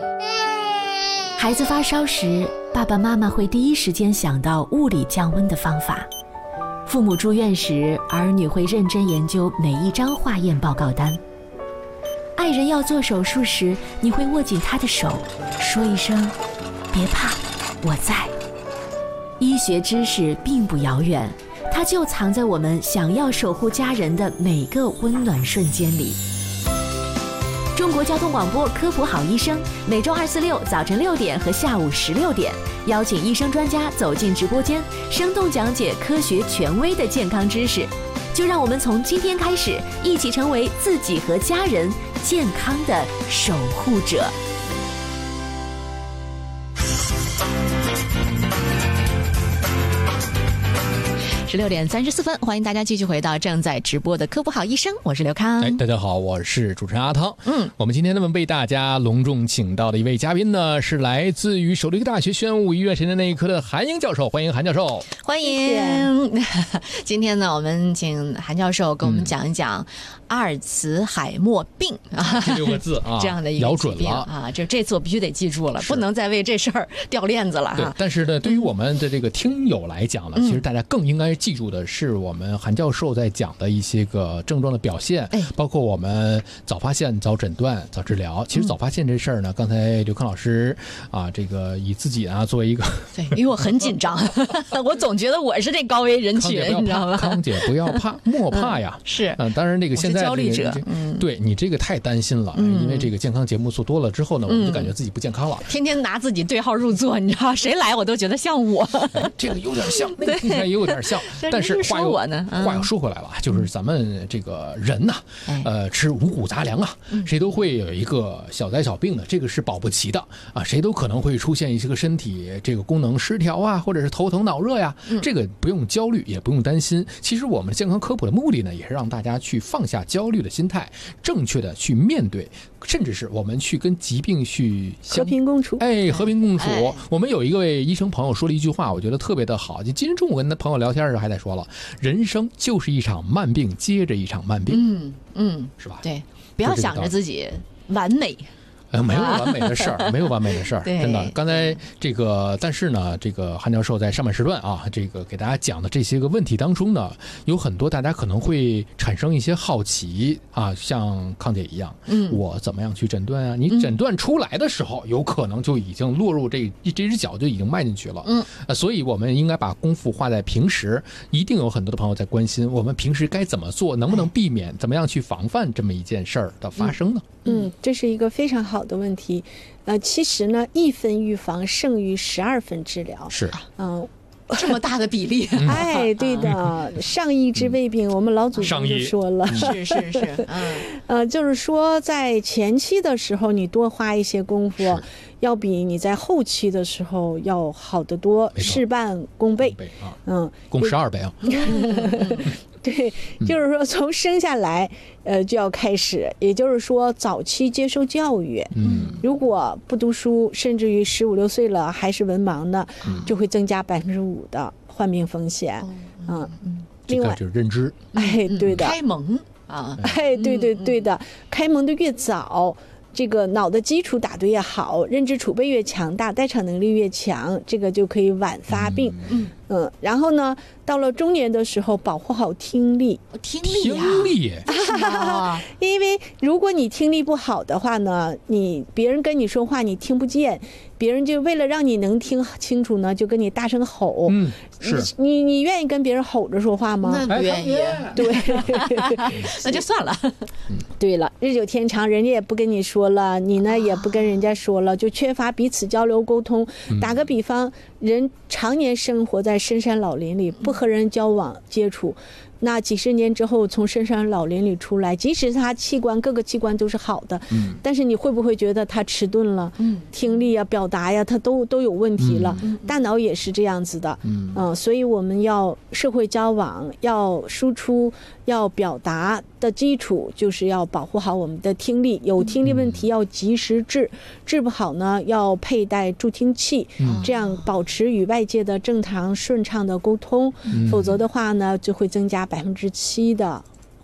孩子发烧时，爸爸妈妈会第一时间想到物理降温的方法。父母住院时，儿女会认真研究每一张化验报告单。爱人要做手术时，你会握紧他的手，说一声别怕，我在。医学知识并不遥远，它就藏在我们想要守护家人的每个温暖瞬间里。中国交通广播科普好医生，每周2、4、6早晨6点和下午16点，邀请医生专家走进直播间，生动讲解科学权威的健康知识。就让我们从今天开始，一起成为自己和家人健康的守护者。16点34分，欢迎大家继续回到正在直播的科普好医生，我是刘康。 大家好，我是主持人阿汤。我们今天呢为大家隆重请到的一位嘉宾呢，是来自于首都医科大学宣武医院神经内科的韩英教授，欢迎韩教授。 欢迎。今天呢，我们请韩教授跟我们讲一讲阿尔茨海默病这6个字啊， 这样的一个疾病啊，这次我必须得记住了，不能再为这事儿掉链子了。 对，但是呢，对于我们的这个听友来讲呢，其实大家更应该记住的是我们韩教授在讲的一些个症状的表现，包括我们早发现、早诊断、早治疗。其实早发现这事儿呢，刚才刘康老师啊，这个以自己啊作为一个， 对，因为我很紧张，我总觉得我是这高危人群，你知道吗？ 康姐不要怕，莫怕呀。 是， 当然这个现在焦虑者， 对你这个太担心了，因为这个健康节目做多了之后呢，我们就感觉自己不健康了， 天天拿自己对号入座，你知道，谁来我都觉得像我， 这个有点像，那个听起来也有点像，但是话又说回来了，就是咱们这个人呐，吃五谷杂粮啊，谁都会有一个小灾小病的，这个是保不齐的啊，谁都可能会出现一些个身体这个功能失调啊，或者是头疼脑热呀，这个不用焦虑，也不用担心。其实我们健康科普的目的呢，也是让大家去放下焦虑的心态，正确的去面对，甚至是我们去跟疾病去和平共处。 和平共处。我们有一位医生朋友说了一句话，我觉得特别的好。就今天中午跟他朋友聊天的时候还在说了，人生就是一场慢病接着一场慢病，是吧？ 对，不要想着自己完美。 没有完美的事儿，没有完美的事儿，真的。刚才这个，但是呢，这个韩教授在上半时段啊，这个给大家讲的这些个问题当中呢，有很多大家可能会产生一些好奇啊，像康姐一样，我怎么样去诊断啊？你诊断出来的时候，有可能就已经落入这只脚就已经迈进去了，所以我们应该把功夫花在平时。一定有很多的朋友在关心，我们平时该怎么做，能不能避免，怎么样去防范这么一件事儿的发生呢？ 这是一个非常好的问题。其实呢，1分预防胜于12分治疗。 是， 这么大的比例。 对的，上医治未病，我们老祖宗就说了。 是， 就是说在前期的时候，你多花一些功夫，要比你在后期的时候要好得多，事半功倍。 功12倍啊。 对，就是说从生下来就要开始，也就是说早期接受教育。如果不读书，甚至于15、16岁了还是文盲的，就会增加5%的患病风险。 另外就是认知， 对的， 开蒙啊， 对的，开蒙的越早，这个脑的基础打得越好，认知储备越强大，代偿能力越强，这个就可以晚发病。然后呢，到了中年的时候，保护好听力。 听力因为如果你听力不好的话呢，别人跟你说话你听不见，别人就为了让你能听清楚呢，就跟你大声吼。 是你愿意跟别人吼着说话吗？ 那不愿意。 对， 那就算了。 对了，日久天长，人家也不跟你说了，你呢也不跟人家说了，就缺乏彼此交流沟通。打个比方，人常年生活在深山老林里，不和人交往接触，那几十年之后从深山老林里出来，即使他各个器官都是好的，但是你会不会觉得他迟钝了？听力啊、表达呀，他都有问题了。大脑也是这样子的。所以我们要社会交往，要输出，要表达的基础就是要保护好我们的听力。有听力问题要及时治不好呢，要佩戴助听器，这样保持与外界的正常顺畅的沟通。否则的话呢，就会增加7%的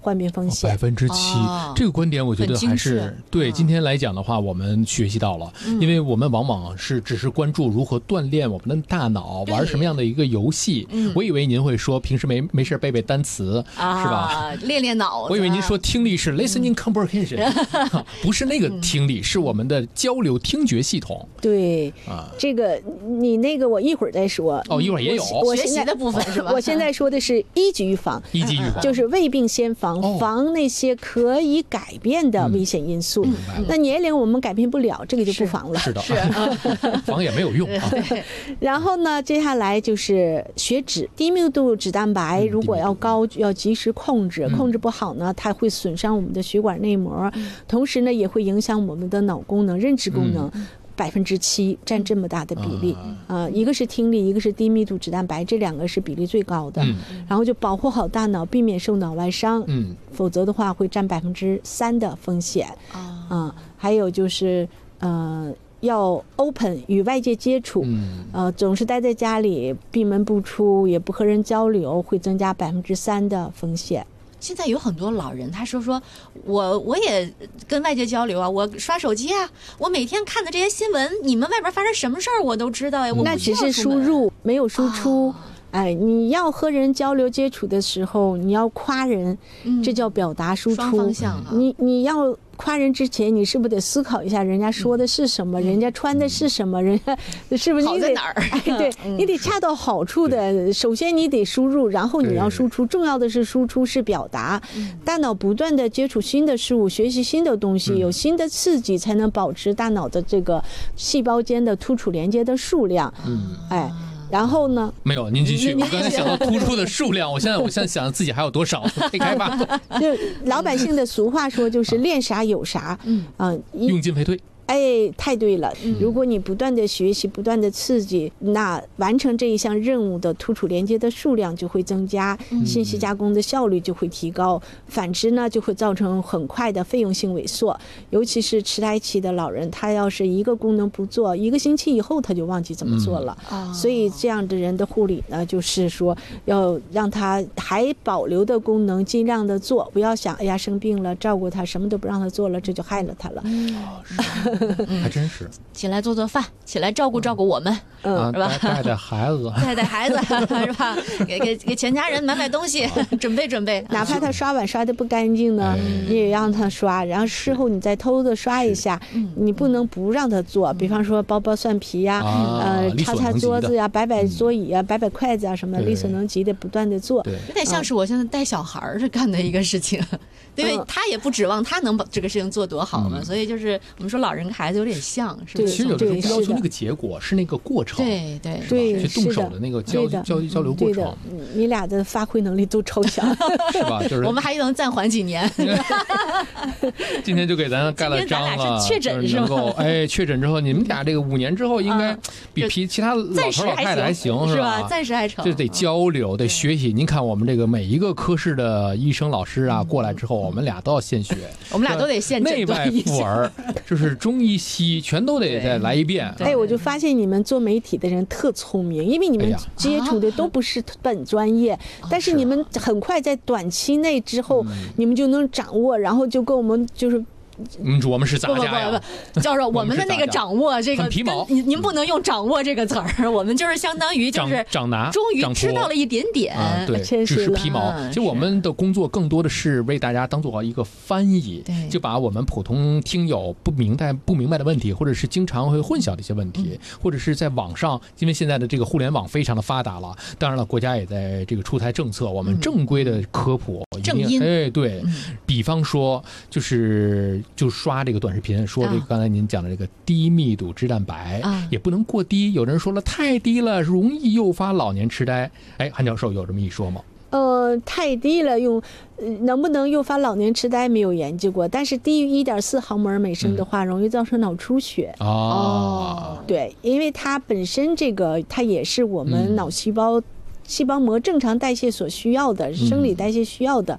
患病风险。 7%，这个观点我觉得还是对今天来讲的话，我们学习到了，因为我们往往只是关注如何锻炼我们的大脑，玩什么样的一个游戏。我以为您会说平时没事背背单词，是吧？ 练练脑子。 我以为您说听力是 listening comprehension， 不是那个听力，是我们的交流听觉系统。 对这个你那个我一会儿再说。 一会儿也有学习的部分是吧？ 我现在说的是一级预防，就是未病先防，防那些可以改变的危险因素。那年龄我们改变不了，这个就不防了。 是的，防也没有用啊。 然后呢，接下来就是血脂，低密度脂蛋白如果要高，要及时控制，控制不好呢，它会损伤我们的血管内膜，同时呢也会影响我们的脑功能、认知功能。7%占这么大的比例一个是听力，一个是低密度脂蛋白，这2个是比例最高的。然后就保护好大脑，避免受脑外伤。否则的话会占3%的风险。还有就是要 open 与外界接触，总是待在家里闭门不出，也不和人交流，会增加3%的风险。 现在有很多老人，他说我也跟外界交流啊，我刷手机啊，我每天看的这些新闻，你们外边发生什么事儿我都知道呀。我那只是输入，没有输出。你要和人交流接触的时候，你要夸人，这叫表达输出。双方向你要夸人之前，你是不是得思考一下人家说的是什么，人家穿的是什么，人家是不是好在哪儿？ 对，你得恰到好处的。首先你得输入，然后你要输出。重要的是输出，是表达。大脑不断的接触新的事物，学习新的东西，有新的刺激，才能保持大脑的这个细胞间的突触连接的数量。然后呢？ 没有，您继续。我刚才想到突出的数量，我现在想自己还有多少可以开发。 就老百姓的俗话说，就是练啥有啥。 用进废退。 太对了。如果你不断的学习，不断的刺激，那完成这一项任务的突触连接的数量就会增加，信息加工的效率就会提高。反之呢，就会造成很快的费用性萎缩。尤其是痴呆期的老人，他要是一个功能不做，1个星期以后他就忘记怎么做了。所以这样的人的护理呢，就是说要让他还保留的功能尽量的做，不要想哎呀生病了照顾他，什么都不让他做了，这就害了他了。 还真是起来做做饭，起来照顾照顾我们，是吧？ 带孩子， 带孩子是吧？给全家人买东西，准备准备。 哪怕他刷碗刷的不干净呢，你也让他刷，然后事后你再偷偷的刷一下。你不能不让他做，比方说剥蒜皮呀，擦桌子呀，摆桌椅呀，摆筷子啊，什么力所能及的不断的做。 有点像是我现在带小孩是干的一个事情，因为他也不指望他能把这个事情做多好嘛，所以就是我们说老人跟孩子有点像，是不是？ 其实有的时候不要求那个结果，是那个过程。 对， 去动手的那个交流过程。 你俩的发挥能力都超强， 是吧？就是我们还能暂缓几年。 今天就给咱盖了章了， 确诊是吗？确诊之后，你们俩这个5年之后应该比其他老头老太太还行， 是吧？暂时还成。 就得交流，得学习。您看我们这个每一个科室的医生老师啊，过来之后，我们俩都要现学， 我们俩都得现诊内外妇儿，就是中医西全都得再来一遍。 我就发现你们做媒体的人特聪明，因为你们接触的都不是本专业，但是你们很快在短期内之后，你们就能掌握，然后就跟我们就是。 我们是杂家呀， 教授，我们的那个掌握这个， 皮毛， 您不能用掌握这个词儿，我们就是相当于就是长拿， 终于知道了一点点， 对，只是皮毛。其实我们的工作更多的是为大家当做一个翻译，就把我们普通听友不明白的问题，或者是经常会混淆的一些问题，或者是在网上，因为现在的这个互联网非常的发达了，当然了，国家也在这个出台政策，我们正规的科普， 正音， 对，比方说就刷这个短视频，说这个刚才您讲的这个低密度脂蛋白也不能过低，有人说了太低了容易诱发老年痴呆。韩教授有这么一说吗？ 太低了能不能诱发老年痴呆没有研究过，但是低于1.4毫摩尔每升的话，容易造成脑出血。对，因为它本身它也是我们脑细胞膜正常代谢所需要的，生理代谢需要的。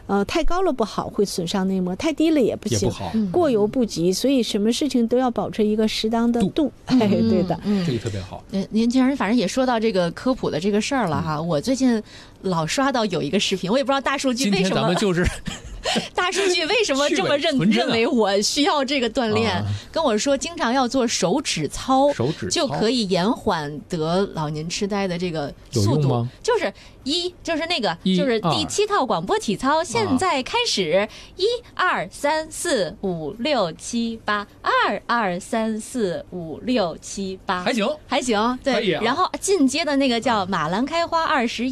太高了不好，会损伤内膜；太低了也不行，过犹不及。所以什么事情都要保持一个适当的度。对的， 这个特别好。 您既然反正也说到这个科普的这个事儿了哈，我最近老刷到有一个视频，我也不知道大数据为什么。今天咱们就是大数据为什么这么认为我需要这个锻炼？跟我说经常要做手指操，就可以延缓得老年痴呆的这个速度。就是就是那个就是第7套广播体操，现在开始，1、2、3、4、5、6、7、8，2、2、3、4、5、6、7、8，还行，对。然后进阶的那个叫马兰开花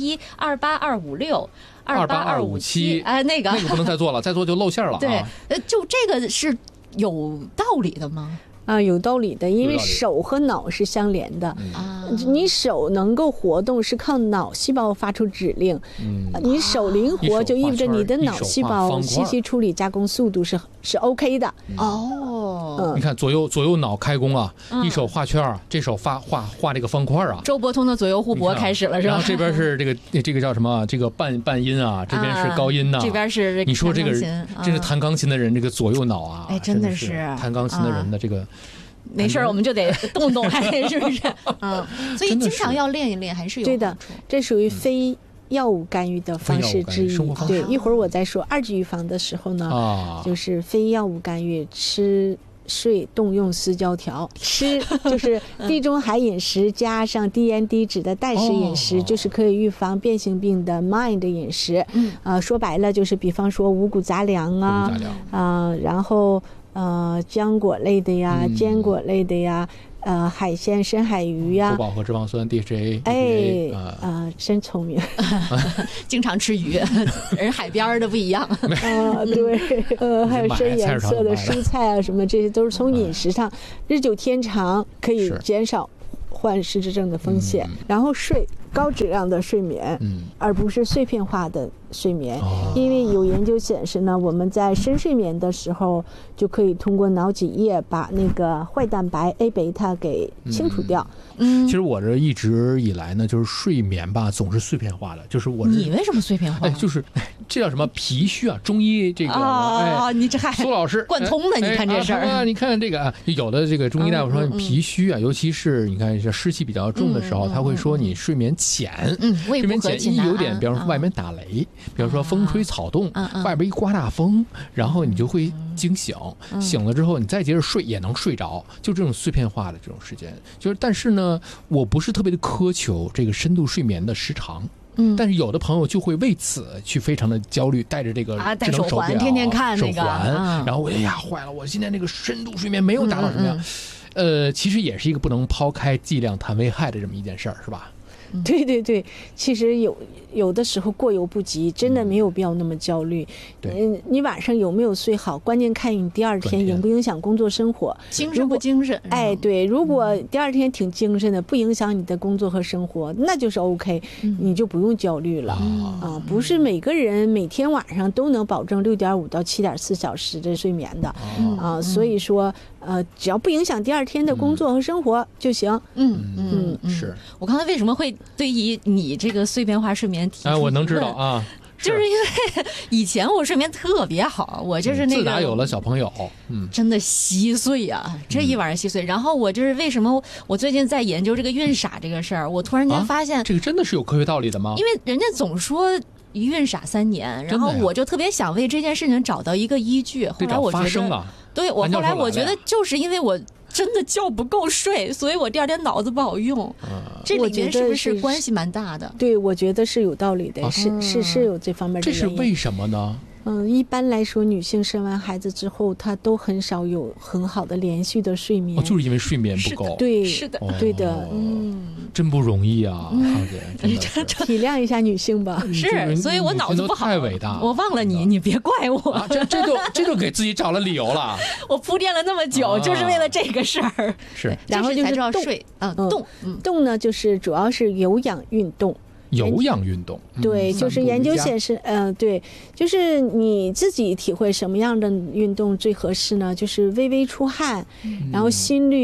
21、28、256。28、257，那个不能再做了，再做就露馅了。 对，就这个是有道理的吗？ 有道理的，因为手和脑是相连的。你手能够活动是靠脑细胞发出指令。你手灵活就意味着你的脑细胞信息处理加工速度是 OK 的。 你看左右脑开工啊，一手画圈，这手画这个方块啊。 周伯通的左右互搏开始了是吧？ 然后这边是这个叫什么？这个半音啊，这边是高音呐。 这边是你说这个这是弹钢琴的人，这个左右脑啊， 真的是弹钢琴的人的这个。 没事，我们就得动动，是不是？所以经常要练一练，还是有。 对的，这属于非药物干预的方式之一。对，一会儿我再说2级预防的时候呢，就是非药物干预，吃、睡、动用4胶条。吃就是地中海饮食加上低盐低脂的代食饮食，就是可以预防变性病的 MIND 饮食。说白了就是，比方说五谷杂粮啊，然后。浆果类的呀，坚果类的呀，海鲜、深海鱼呀， 不饱和脂肪酸 DHA， 真聪明， 经常吃鱼，人海边的不一样。 对，还有深颜色的蔬菜啊，什么这些都是从饮食上，日久天长可以减少患失智症的风险。然后睡高质量的睡眠，而不是碎片化的睡眠。因为有研究显示呢，我们在深睡眠的时候，就可以通过脑脊液把那个坏蛋白 A 贝塔给清除掉。 其实我这一直以来呢，就是睡眠吧，总是碎片化的。就是你为什么碎片化？ 就是这叫什么脾虚啊？中医这个你这还苏老师贯通的，你看这事儿。 你看这个有的这个中医大夫说脾虚啊，尤其是你看这湿气比较重的时候，他会说你睡眠浅。睡眠浅有点，比方说外面打雷，比方说风吹草动，外边一刮大风，然后你就会惊醒，醒了之后你再接着睡也能睡着，就这种碎片化的这种时间。就是但是呢，我不是特别的苛求这个深度睡眠的时长。但是有的朋友就会为此去非常的焦虑，带着这个智能手表， 天天看那个手环，然后哎呀坏了，我现在那个深度睡眠没有达到什么样。其实也是一个不能抛开剂量谈危害的这么一件事儿，是吧？ 对，其实有的时候过犹不及，真的没有必要那么焦虑。你晚上有没有睡好，关键看你第二天影不影响工作生活， 精神不精神。 对，如果第二天挺精神的，不影响你的工作和生活，那就是 OK，你就不用焦虑了。不是每个人每天晚上都能保证6.5到7.4小时的睡眠的。所以说只要不影响第二天的工作和生活就行。 是我刚才为什么会对于你这个碎片化睡眠提出我能知道啊， 就是因为以前我睡眠特别好，我就是那个自打有了小朋友， 真的稀碎啊，这一晚上稀碎。然后我就是为什么我最近在研究这个孕傻这个事儿，我突然间发现这个真的是有科学道理的吗？ 因为人家总说孕傻3年，然后我就特别想为这件事情找到一个依据。后来我觉得，对我后来我觉得就是因为我真的觉不够睡，所以我第二天脑子不好用。这里面是不是关系蛮大的？ 对，我觉得是有道理的，是有这方面的原因。 这是为什么呢？ 一般来说，女性生完孩子之后，她都很少有很好的连续的睡眠。 就是因为睡眠不够。 对， 是的， 对的。 真不容易啊，康姐， 体谅一下女性吧。 是，所以我脑子不好， 太伟大。 我忘了你别怪我。 这就给自己找了理由了。 我铺垫了那么久，就是为了这个事儿。 是， 然后就是睡动呢，就是主要是有氧运动。 有氧运动， 对，就是研究显示，对，就是你自己体会什么样的运动最合适呢？就是微微出汗，然后心率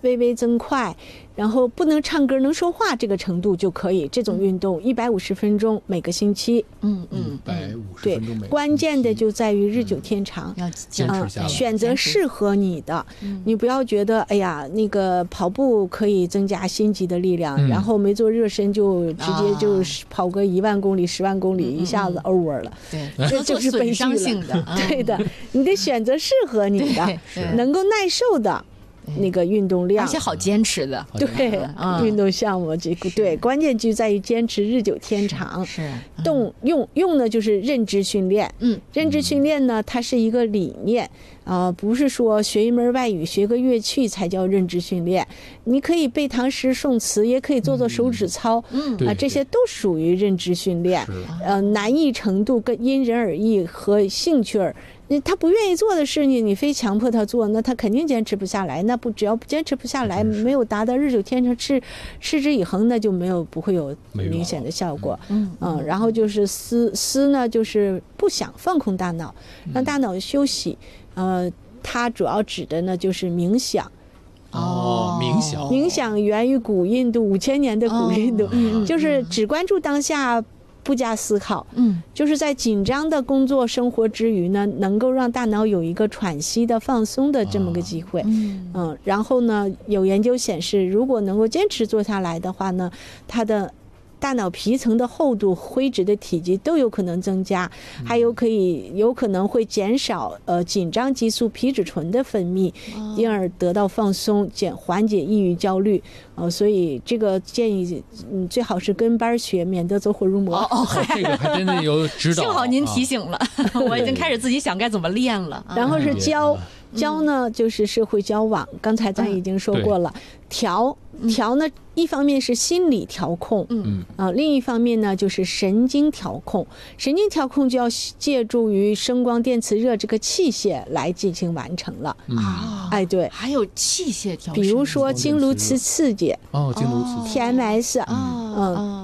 微微增快，然后不能唱歌能说话这个程度就可以。这种运动150分钟每个星期。 150分钟每个。 关键的就在于日久天长， 要坚持下来， 选择适合你的。你不要觉得哎呀那个跑步可以增加心肌的力量，然后没做热身就直接就跑个1万公里10万公里，一下子 over 了。 对， 这就是本伤性的。 对的，你得选择适合你的，能够耐受的那个运动量， 而且好坚持的。 对，运动项目这个对，关键就在于坚持日久天长。 是用呢就是认知训练。认知训练呢，它是一个理念不是说学一门外语学个乐器才叫认知训练。你可以背唐诗宋词，也可以做手指操。这些都属于认知训练。难易程度跟因人而异和兴趣他不愿意做的事情，你非强迫他做，那他肯定坚持不下来。那只要坚持不下来，没有达到日久天长、持之以恒，那就不会有明显的效果。然后就是思呢，就是不想放空大脑，让大脑休息。它主要指的呢就是冥想。冥想源于古印度5000年的古印度，就是只关注当下。不加思考，就是在紧张的工作生活之余呢，能够让大脑有一个喘息的放松的这么个机会。然后呢，有研究显示，如果能够坚持做下来的话呢，它的大脑皮层的厚度、灰质的体积都有可能增加，还有可能会减少紧张激素皮质醇的分泌，因而得到放松，缓解抑郁焦虑。所以这个建议最好是跟班学，免得走火入魔。 这个还真的有指导。 幸好您提醒了，我已经开始自己想该怎么练了。 然后是交呢，就是社会交往，刚才咱已经说过了。调呢，一方面是心理调控，另一方面呢就是神经调控。神经调控就要借助于声光电磁热这个器械来进行完成了。对， 还有器械调控， 比如说经颅磁刺激， 经颅磁 TMS，